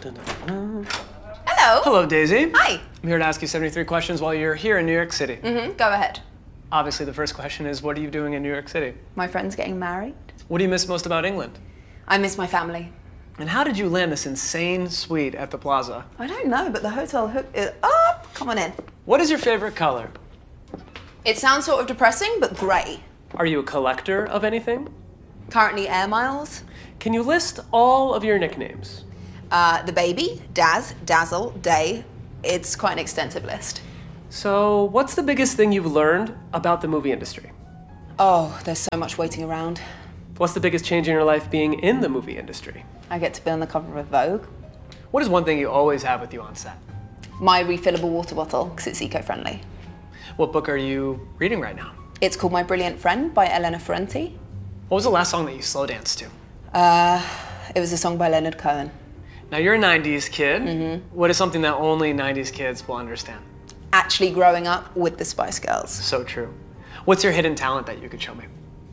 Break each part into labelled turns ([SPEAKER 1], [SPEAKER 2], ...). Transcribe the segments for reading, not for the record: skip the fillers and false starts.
[SPEAKER 1] Hello.
[SPEAKER 2] Hello, Daisy.
[SPEAKER 1] Hi.
[SPEAKER 2] I'm here to ask you 73 questions while you're here in New York City.
[SPEAKER 1] Go ahead.
[SPEAKER 2] Obviously, the first question is, what are you doing in New York City?
[SPEAKER 1] My friend's getting married.
[SPEAKER 2] What do you miss most about England?
[SPEAKER 1] I miss my family.
[SPEAKER 2] And how did you land this insane suite at the Plaza?
[SPEAKER 1] I don't know, but the hotel hooked it up. Come on in.
[SPEAKER 2] What is your favorite color?
[SPEAKER 1] It sounds sort of depressing, but grey.
[SPEAKER 3] Are you a collector of anything?
[SPEAKER 1] Currently Air Miles.
[SPEAKER 3] Can you list all of your nicknames?
[SPEAKER 1] The Baby, Daz, Dazzle, Day. It's quite an extensive list.
[SPEAKER 3] So, what's the biggest thing you've learned about the movie industry?
[SPEAKER 1] Oh, there's so much waiting around.
[SPEAKER 3] What's the biggest change in your life being in the movie industry?
[SPEAKER 1] I get to be on the cover of Vogue.
[SPEAKER 2] What is one thing you always have with you on set?
[SPEAKER 1] My refillable water bottle, because it's eco-friendly.
[SPEAKER 2] What book are you reading right now?
[SPEAKER 1] It's called My Brilliant Friend by Elena Ferrante.
[SPEAKER 2] What was the last song that you slow danced to?
[SPEAKER 1] It was a song by Leonard Cohen.
[SPEAKER 2] Now, you're a 90s kid. What is something that only 90s kids will understand?
[SPEAKER 1] Actually growing up with the Spice Girls.
[SPEAKER 2] So true. What's your hidden talent that you could show me?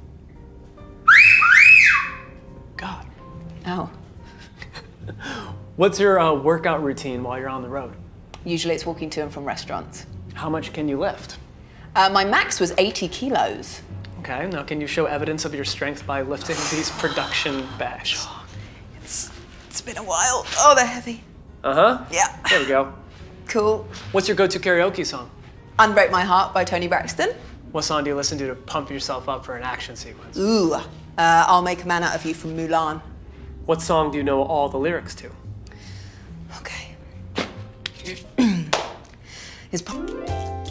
[SPEAKER 2] God.
[SPEAKER 1] Oh.
[SPEAKER 2] What's your workout routine while you're on the road?
[SPEAKER 1] Usually it's walking to and from restaurants.
[SPEAKER 2] How much can you lift?
[SPEAKER 1] My max was 80 kilos.
[SPEAKER 2] Okay, now can you show evidence of your strength by lifting these production bags?
[SPEAKER 1] It's been a while. Oh, they're heavy.
[SPEAKER 3] Uh-huh.
[SPEAKER 1] Yeah.
[SPEAKER 3] There we go.
[SPEAKER 1] Cool.
[SPEAKER 2] What's your go-to karaoke song?
[SPEAKER 1] Unbreak My Heart by Toni Braxton.
[SPEAKER 2] What song do you listen to pump yourself up for an action sequence?
[SPEAKER 1] Ooh. I'll Make a Man Out of You from Mulan.
[SPEAKER 3] What song do you know all the lyrics to?
[SPEAKER 1] Okay. His